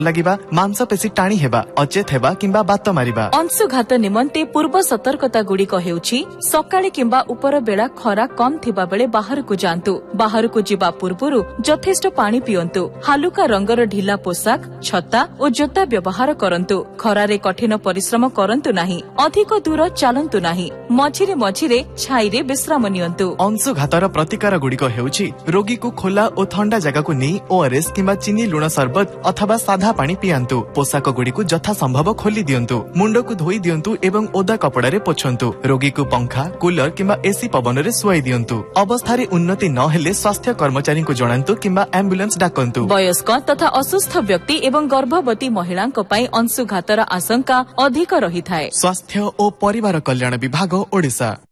लगिबा मांसपेशी टाणी हेबा अचेत हेबा किंबा बात मारिबा। अंशुघात निमंते पूर्व सतर्कता गुड़िक हेउछि सकाळे किंबा उपर बेला खरा कम थिबा बेले बाहर को जांतु। बाहर को जिबा पूर्वरु यथेष्ट पानी पियंतु। हालुका रंगर ढिला पोशाक छता और जोता व्यवहार करंतु। खरारे कठिन परिश्रम करंतु नाही। अधिक दूर चलंतु नाही। मझिरे मझिरे छाईरे विश्राम नियंतु। अंशुघातर प्रतिकार गुड़िक हेउछि रोगी को खोला और ठंडा जगह को नहीं ओआरएस किंबा चीनी लुण सरबत अथवा साधा पानी पियांतु। पोशाक गुड़िक यथा संभव खोली दियंतु। मुंड को धोई दियंतु एवं ओदा कपड़ारे पोछंतु। रोगी को पंखा कूलर किंबा एसी पवन रे सुआई दियंतु। अवस्थारे उन्नति न हेले स्वास्थ्य कर्मचारी को जणांतु किंबा एम्बुलेंस डाकंतु। वयस्क तथा असुस्थ व्यक्ति एवं गर्भवती महिलांक पई अंशुघातर आशंका अधिक रही थाए। स्वास्थ्य और परिवार कल्याण विभाग ओडिशा।